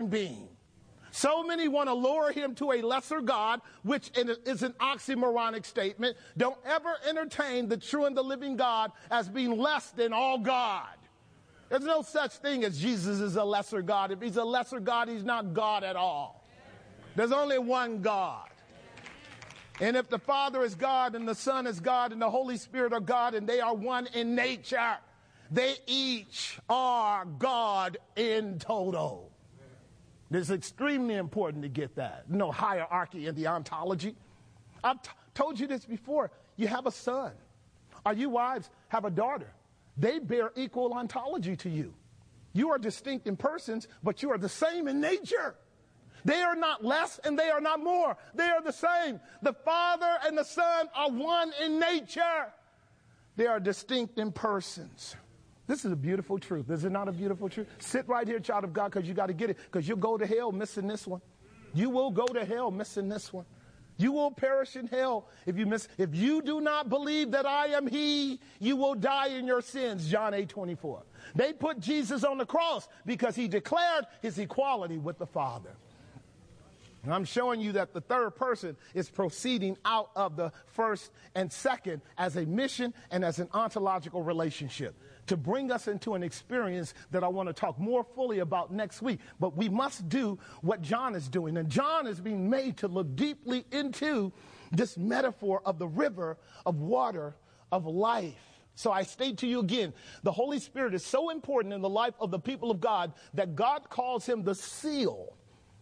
divine being. So many want to lower him to a lesser God, which is an oxymoronic statement. Don't ever entertain the true and the living God as being less than all God. There's no such thing as Jesus is a lesser God. If he's a lesser God, he's not God at all. There's only one God. And if the Father is God and the Son is God and the Holy Spirit are God and they are one in nature, they each are God in total. It's extremely important to get that. No hierarchy in the ontology. I've told you this before. You have a son, or you wives have a daughter. They bear equal ontology to you. You are distinct in persons, but you are the same in nature. They are not less and they are not more. They are the same. The Father and the Son are one in nature. They are distinct in persons. This is a beautiful truth. Is it not a beautiful truth? Sit right here, child of God, because you got to get it. Because you'll go to hell missing this one. You will go to hell missing this one. You will perish in hell if you miss. If you do not believe that I am he, you will die in your sins. John 8:24. They put Jesus on the cross because he declared his equality with the Father. And I'm showing you that the third person is proceeding out of the first and second as a mission and as an ontological relationship to bring us into an experience that I want to talk more fully about next week. But we must do what John is doing. And John is being made to look deeply into this metaphor of the river of water of life. So I state to you again, the Holy Spirit is so important in the life of the people of God that God calls him the seal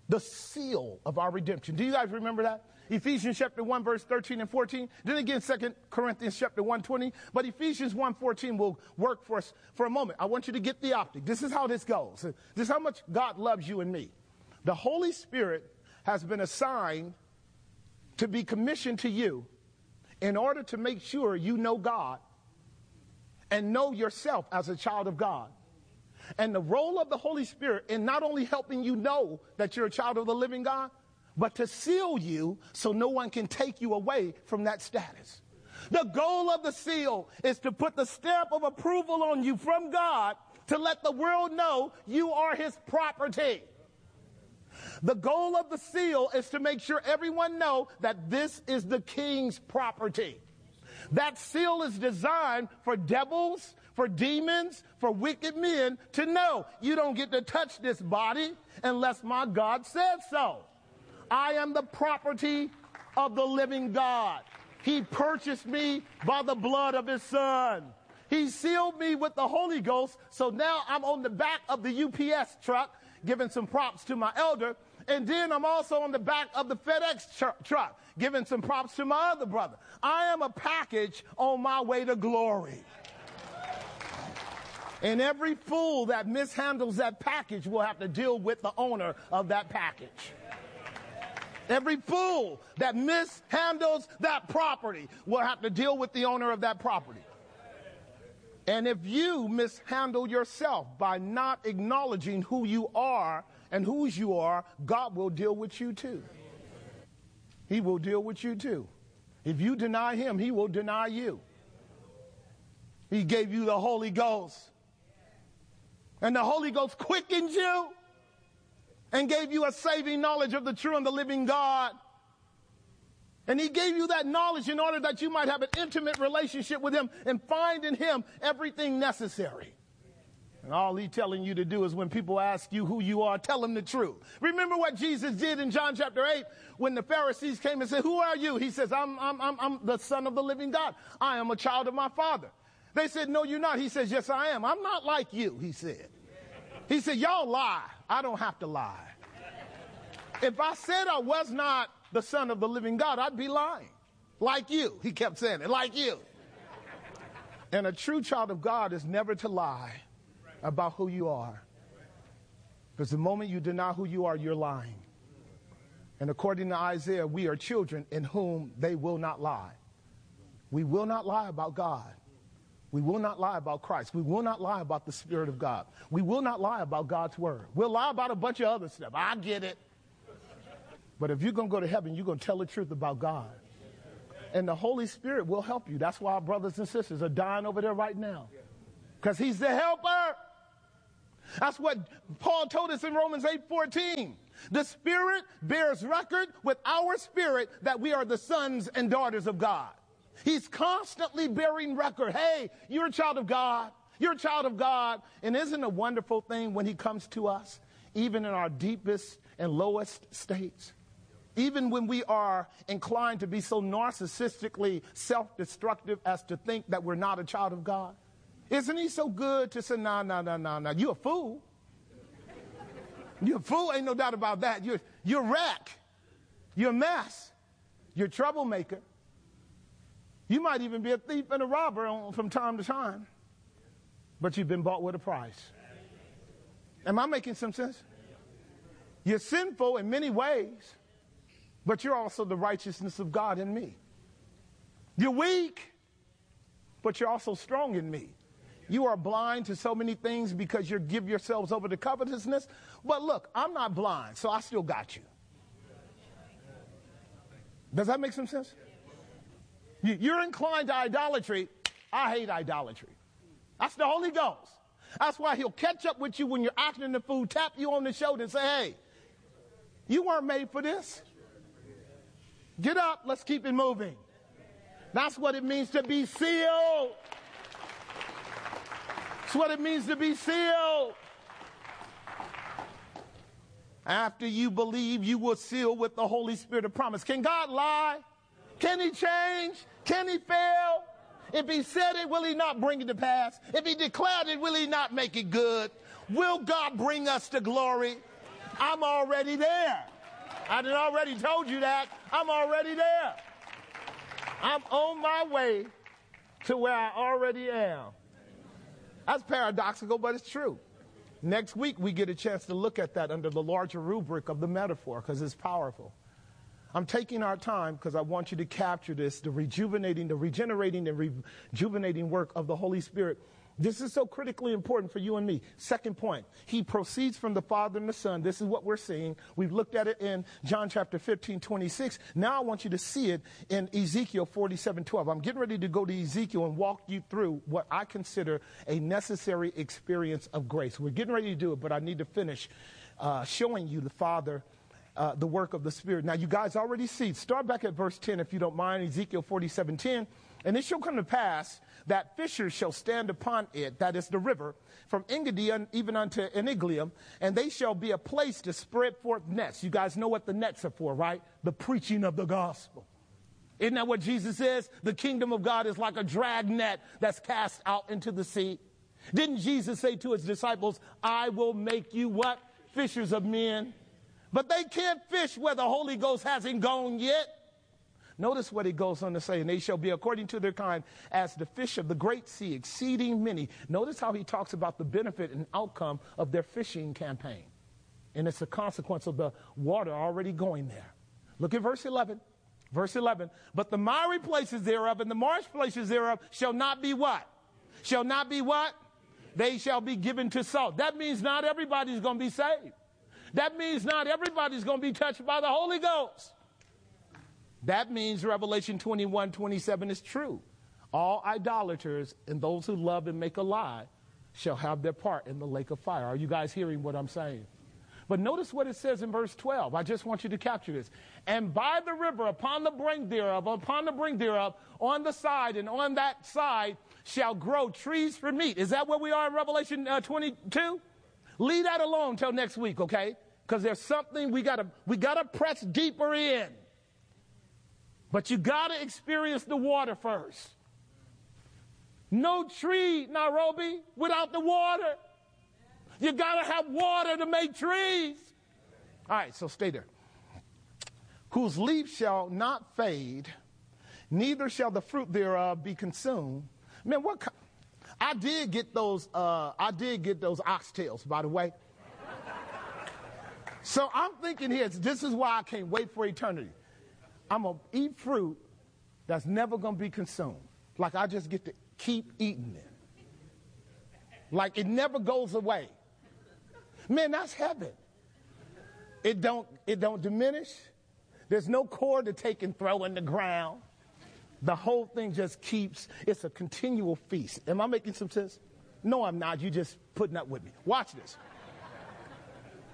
of our redemption. Do you guys remember that? Ephesians chapter 1, verse 13 and 14. Then again, 2 Corinthians chapter 1:20. But Ephesians 1:14 will work for us for a moment. I want you to get the optic. This is how this goes. This is how much God loves you and me. The Holy Spirit has been assigned to be commissioned to you in order to make sure you know God and know yourself as a child of God. And the role of the Holy Spirit in not only helping you know that you're a child of the living God, but to seal you so no one can take you away from that status. The goal of the seal is to put the stamp of approval on you from God to let the world know you are his property. The goal of the seal is to make sure everyone know that this is the king's property. That seal is designed for devils, for demons, for wicked men to know you don't get to touch this body unless my God said so. I am the property of the living God. He purchased me by the blood of his son. He sealed me with the Holy Ghost. So now I'm on the back of the UPS truck, giving some props to my elder. And then I'm also on the back of the FedEx truck, giving some props to my other brother. I am a package on my way to glory. And every fool that mishandles that package will have to deal with the owner of that package. Every fool that mishandles that property will have to deal with the owner of that property. And if you mishandle yourself by not acknowledging who you are and whose you are, God will deal with you too. He will deal with you too. If you deny him, he will deny you. He gave you the Holy Ghost. And the Holy Ghost quickens you and gave you a saving knowledge of the true and the living God. And he gave you that knowledge in order that you might have an intimate relationship with him and find in him everything necessary. And all he's telling you to do is when people ask you who you are, tell them the truth. Remember what Jesus did in John chapter 8 when the Pharisees came and said, who are you? He says, I'm the son of the living God. I am a child of my Father. They said, no, you're not. He says, yes, I am. I'm not like you, he said. He said, y'all lie. I don't have to lie. If I said I was not the son of the living God, I'd be lying. Like you. He kept saying it, like you. And a true child of God is never to lie about who you are. Because the moment you deny who you are, you're lying. And according to Isaiah, we are children in whom they will not lie. We will not lie about God. We will not lie about Christ. We will not lie about the Spirit of God. We will not lie about God's word. We'll lie about a bunch of other stuff. I get it. But if you're going to go to heaven, you're going to tell the truth about God. And the Holy Spirit will help you. That's why our brothers and sisters are dying over there right now. Because he's the helper. That's what Paul told us in Romans 8:14. The Spirit bears record with our spirit that we are the sons and daughters of God. He's constantly bearing record. Hey, you're a child of God. You're a child of God. And isn't it a wonderful thing when he comes to us, even in our deepest and lowest states? Even when we are inclined to be so narcissistically self-destructive as to think that we're not a child of God. Isn't he so good to say, nah, you're a fool. You're a fool, ain't no doubt about that. You're a wreck. You're a mess. You're a troublemaker. You might even be a thief and a robber from time to time. But you've been bought with a price. Am I making some sense? You're sinful in many ways, but you're also the righteousness of God in me. You're weak, but you're also strong in me. You are blind to so many things because you give yourselves over to covetousness. But look, I'm not blind, so I still got you. Does that make some sense? You're inclined to idolatry. I hate idolatry. That's the Holy Ghost. That's why he'll catch up with you when you're acting the fool, tap you on the shoulder and say, hey, you weren't made for this. Get up, let's keep it moving. That's what it means to be sealed. That's what it means to be sealed. After you believe, you will seal with the Holy Spirit of promise. Can God lie? Can he change? Can he fail? If he said it, will he not bring it to pass? If he declared it, will he not make it good? Will God bring us to glory? I'm already there. I done already told you that. I'm already there. I'm on my way to where I already am. That's paradoxical, but it's true. Next week, we get a chance to look at that under the larger rubric of the metaphor because it's powerful. I'm taking our time because I want you to capture this, the regenerating and rejuvenating work of the Holy Spirit. This is so critically important for you and me. Second point, he proceeds from the Father and the Son. This is what we're seeing. We've looked at it in John chapter 15:26. Now I want you to see it in Ezekiel 47:12. I'm getting ready to go to Ezekiel and walk you through what I consider a necessary experience of grace. We're getting ready to do it, but I need to finish showing you the Father, the work of the Spirit. Now, you guys already see. Start back at verse 10, if you don't mind, Ezekiel 47:10. And it shall come to pass that fishers shall stand upon it, that is the river, from Engedi even unto Eniglium, and they shall be a place to spread forth nets. You guys know what the nets are for, right? The preaching of the gospel. Isn't that what Jesus says? The kingdom of God is like a drag net that's cast out into the sea. Didn't Jesus say to his disciples, I will make you what? Fishers of men. But they can't fish where the Holy Ghost hasn't gone yet. Notice what he goes on to say, and they shall be according to their kind as the fish of the great sea, exceeding many. Notice how he talks about the benefit and outcome of their fishing campaign. And it's a consequence of the water already going there. Look at verse 11. Verse 11. But the miry places thereof and the marsh places thereof shall not be what? Shall not be what? They shall be given to salt. That means not everybody's going to be saved. That means not everybody's going to be touched by the Holy Ghost. That means Revelation 21:27 is true. All idolaters and those who love and make a lie shall have their part in the lake of fire. Are you guys hearing what I'm saying? But notice what it says in verse 12. I just want you to capture this. And by the river, upon the brink thereof, on the side and on that side shall grow trees for meat. Is that where we are in Revelation 22? Leave that alone till next week, okay? Because there's something we gotta press deeper in. But you got to experience the water first. No tree, Nairobi, without the water. You got to have water to make trees. All right, so stay there. Whose leaf shall not fade, neither shall the fruit thereof be consumed. Man, I did get those oxtails, by the way. So I'm thinking here, this is why I can't wait for eternity. I'm going to eat fruit that's never going to be consumed. Like I just get to keep eating it. Like it never goes away. Man, that's heaven. It don't diminish. There's no cord to take and throw in the ground. The whole thing just keeps, it's a continual feast. Am I making some sense? No, I'm not. You just putting up with me. Watch this.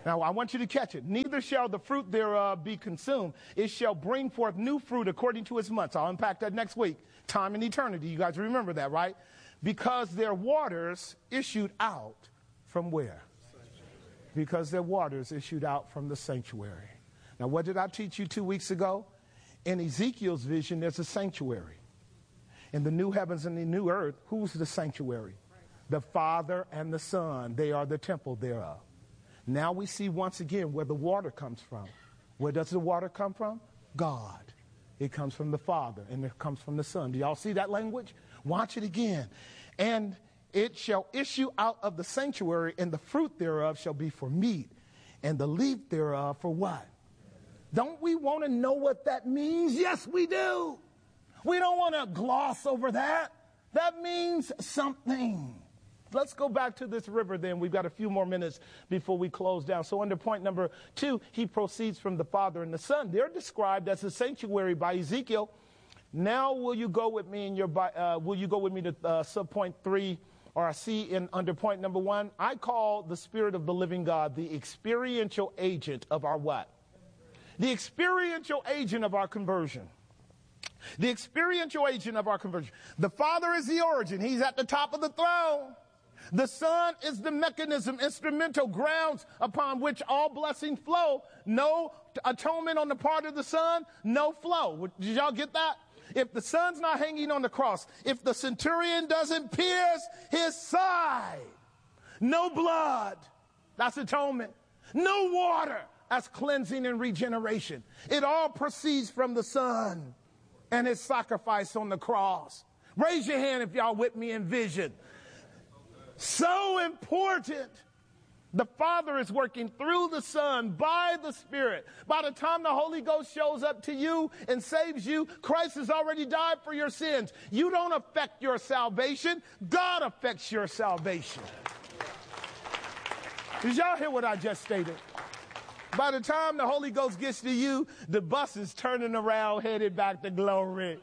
Now, I want you to catch it. Neither shall the fruit thereof be consumed. It shall bring forth new fruit according to its months. I'll unpack that next week. Time and eternity. You guys remember that, right? Because their waters issued out from where? Because their waters issued out from the sanctuary. Now, what did I teach you 2 weeks ago? In Ezekiel's vision, there's a sanctuary. In the new heavens and the new earth, who's the sanctuary? The Father and the Son. They are the temple thereof. Now we see once again where the water comes from. Where does the water come from? God. It comes from the Father and it comes from the Son. Do y'all see that language? Watch it again. And it shall issue out of the sanctuary, and the fruit thereof shall be for meat, and the leaf thereof for what? Don't we want to know what that means? Yes, we do. We don't want to gloss over that. That means something. Let's go back to this river then. We've got a few more minutes before we close down. So under point number 2, he proceeds from the Father and the Son. They're described as a sanctuary by Ezekiel. Now will you go with me in your will you go with me to subpoint 3, or I see in under point number 1, I call the Spirit of the living God the experiential agent of our what? The experiential agent of our conversion. The experiential agent of our conversion. The Father is the origin. He's at the top of the throne. The Son is the mechanism, instrumental grounds upon which all blessings flow. No atonement on the part of the Son, no flow. Did y'all get that? If the Son's not hanging on the cross, if the centurion doesn't pierce his side, no blood, that's atonement. No water, that's cleansing and regeneration. It all proceeds from the Son and his sacrifice on the cross. Raise your hand if y'all with me in vision. So important. The Father is working through the Son by the Spirit. By the time the Holy Ghost shows up to you and saves you, Christ has already died for your sins. You don't affect your salvation. God affects your salvation. Did y'all hear what I just stated? By the time the Holy Ghost gets to you, the bus is turning around, headed back to glory.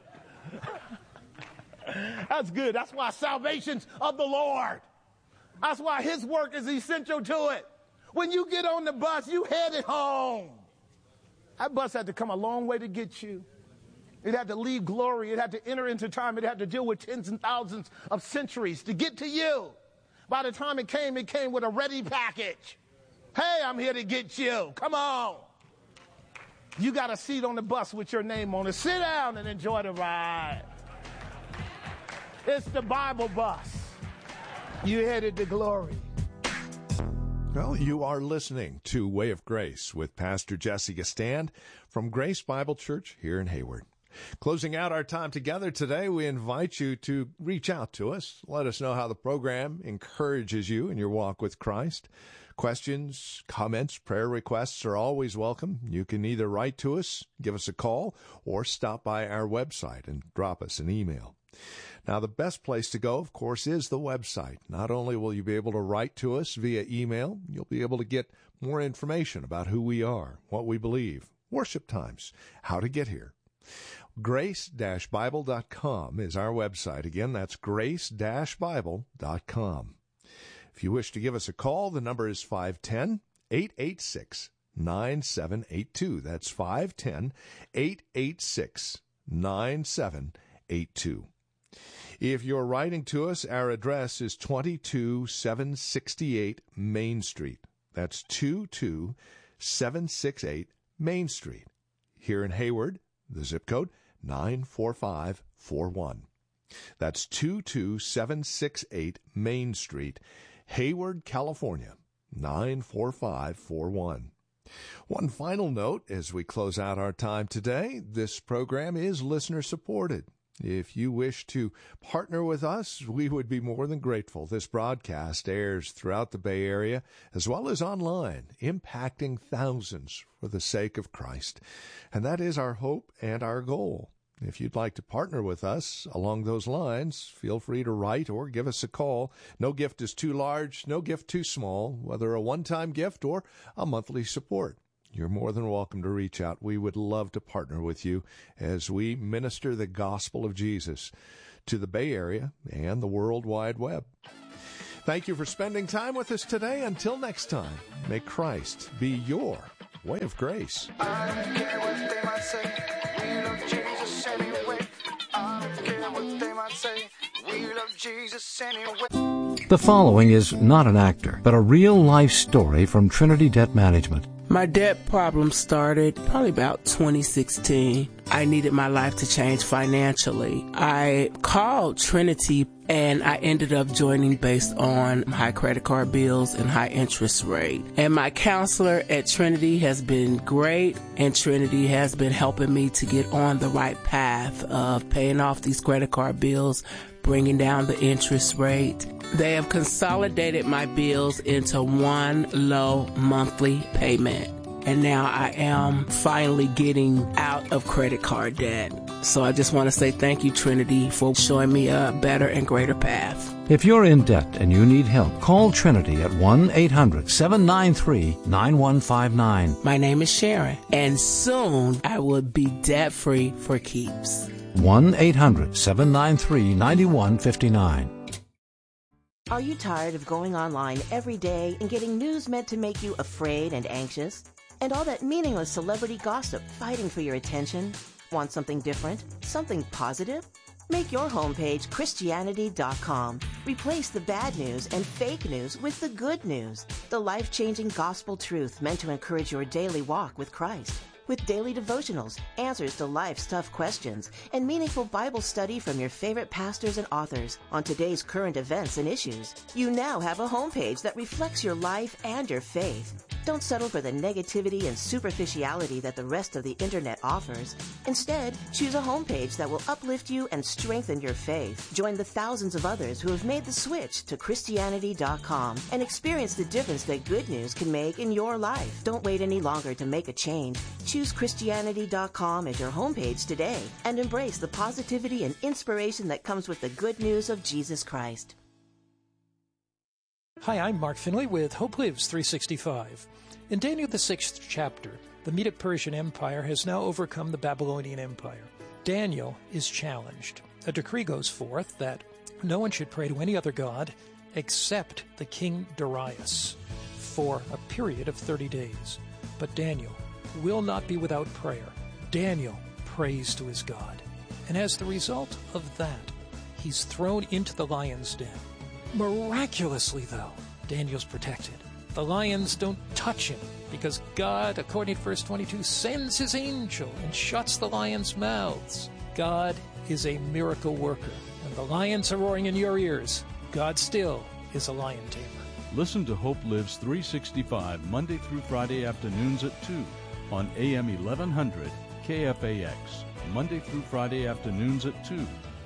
That's good. That's why salvation's of the Lord. That's why his work is essential to it. When you get on the bus, you headed home. That bus had to come a long way to get you. It had to leave glory. It had to enter into time. It had to deal with tens and thousands of centuries to get to you. By the time it came with a ready package. Hey, I'm here to get you. Come on. You got a seat on the bus with your name on it. Sit down and enjoy the ride. It's the Bible bus. You headed to glory. Well, you are listening to Way of Grace with Pastor Jesse Gastand from Grace Bible Church here in Hayward. Closing out our time together today, we invite you to reach out to us. Let us know how the program encourages you in your walk with Christ. Questions, comments, prayer requests are always welcome. You can either write to us, give us a call, or stop by our website and drop us an email. Now, the best place to go, of course, is the website. Not only will you be able to write to us via email, you'll be able to get more information about who we are, what we believe, worship times, how to get here. Grace-Bible.com is our website. Again, that's Grace-Bible.com. If you wish to give us a call, the number is 510-886-9782. That's 510-886-9782. If you're writing to us, our address is 22768 Main Street. That's 22768 Main Street. Here in Hayward, the zip code 94541. That's 22768 Main Street, Hayward, California, 94541. One final note as we close out our time today, this program is listener supported. If you wish to partner with us, we would be more than grateful. This broadcast airs throughout the Bay Area as well as online, impacting thousands for the sake of Christ. And that is our hope and our goal. If you'd like to partner with us along those lines, feel free to write or give us a call. No gift is too large, no gift too small, whether a one-time gift or a monthly support. You're more than welcome to reach out. We would love to partner with you as we minister the gospel of Jesus to the Bay Area and the World Wide Web. Thank you for spending time with us today. Until next time, may Christ be your way of grace. I don't care what they might say. We love Jesus anyway. I don't care what they might say. We love Jesus anyway. The following is not an actor, but a real-life story from Trinity Debt Management. My debt problem started probably about 2016. I needed my life to change financially. I called Trinity and I ended up joining based on high credit card bills and high interest rate. And my counselor at Trinity has been great, and Trinity has been helping me to get on the right path of paying off these credit card bills, bringing down the interest rate. They have consolidated my bills into one low monthly payment. And now I am finally getting out of credit card debt. So I just want to say thank you, Trinity, for showing me a better and greater path. If you're in debt and you need help, call Trinity at 1-800-793-9159. My name is Sharon, and soon I will be debt-free for keeps. 1-800-793-9159. Are you tired of going online every day and getting news meant to make you afraid and anxious? And all that meaningless celebrity gossip fighting for your attention? Want something different? Something positive? Make your homepage Christianity.com. Replace the bad news and fake news with the good news. The life-changing gospel truth meant to encourage your daily walk with Christ. With daily devotionals, answers to life's tough questions, and meaningful Bible study from your favorite pastors and authors on today's current events and issues. You now have a homepage that reflects your life and your faith. Don't settle for the negativity and superficiality that the rest of the internet offers. Instead, choose a homepage that will uplift you and strengthen your faith. Join the thousands of others who have made the switch to Christianity.com and experience the difference that good news can make in your life. Don't wait any longer to make a change. Choose Christianity.com as your homepage today and embrace the positivity and inspiration that comes with the good news of Jesus Christ. Hi, I'm Mark Finley with Hope Lives 365. In Daniel the 6th chapter, the Medo-Persian Empire has now overcome the Babylonian Empire. Daniel is challenged. A decree goes forth that no one should pray to any other god except the king Darius for a period of 30 days. But Daniel will not be without prayer. Daniel prays to his God. And as the result of that, he's thrown into the lion's den. Miraculously, though, Daniel's protected. The lions don't touch him because God, according to verse 22, sends his angel and shuts the lions' mouths. God is a miracle worker. And the lions are roaring in your ears. God still is a lion tamer. Listen to Hope Lives 365 Monday through Friday afternoons at 2 on AM 1100 KFAX. Monday through Friday afternoons at 2.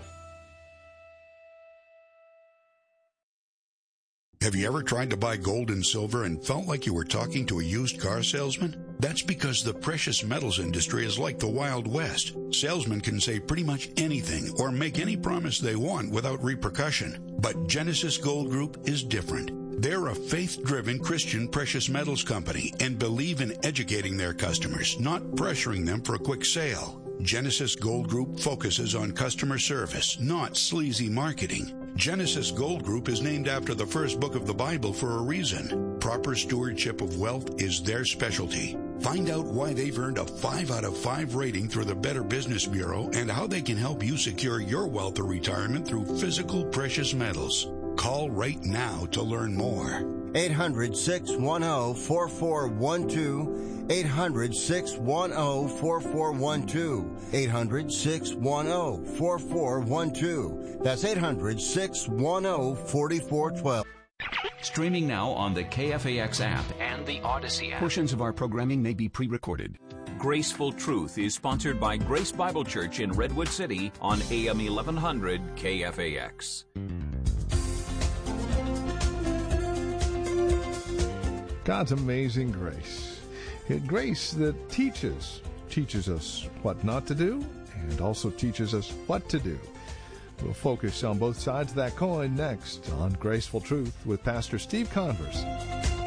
Have you ever tried to buy gold and silver and felt like you were talking to a used car salesman? That's because the precious metals industry is like the Wild West. Salesmen can say pretty much anything or make any promise they want without repercussion. But Genesis Gold Group is different. They're a faith-driven Christian precious metals company and believe in educating their customers, not pressuring them for a quick sale. Genesis Gold Group focuses on customer service, not sleazy marketing. Genesis Gold Group is named after the first book of the Bible for a reason. Proper stewardship of wealth is their specialty. Find out why they've earned a 5 out of 5 rating through the Better Business Bureau and how they can help you secure your wealth or retirement through physical precious metals. Call right now to learn more. 800-610-4412. 800-610-4412. 800-610-4412. That's 800-610-4412. Streaming now on the KFAX app and the Odyssey app. Portions of our programming may be pre-recorded. Graceful Truth is sponsored by Grace Bible Church in Redwood City on AM 1100 KFAX. God's amazing grace. Grace that teaches us what not to do and also teaches us what to do. We'll focus on both sides of that coin next on Graceful Truth with Pastor Steve Converse.